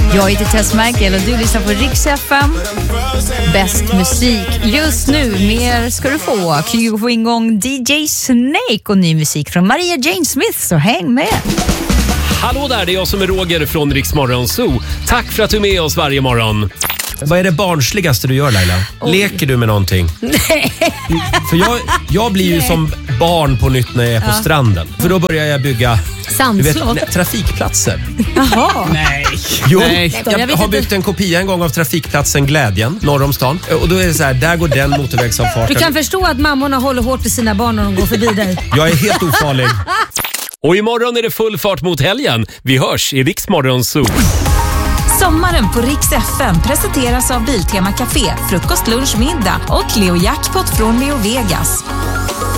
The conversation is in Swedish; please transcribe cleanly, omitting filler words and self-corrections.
Jag heter Tess Merkel och du lyssnar på Rix FM. Bäst musik just nu. Mer ska du få. Kul att få ingång DJ Snake och ny musik från Maria Jane Smith, så häng med. Hallå där, det är jag som är Roger från Rix Morgon Zoo. Tack för att du är med oss varje morgon. Vad är det barnsligaste du gör, Laila? Leker du med någonting? Nej. För jag blir ju som barn på nytt när jag är på stranden. För då börjar jag bygga trafikplatser. Jaha. Nej. Jag har byggt en kopia en gång av trafikplatsen Glädjen norr om stan. Och då är det så här, där går den motorvägsavfarten. Du kan förstå att mammorna håller hårt i sina barn när de går förbi dig. Jag är helt ofarlig. Och imorgon är det full fart mot helgen. Vi hörs i Rix Morgon Zoo. Sommaren på Rix FM presenteras av Biltema Café, frukost, lunch, middag och Leo Jackpot från Leo Vegas.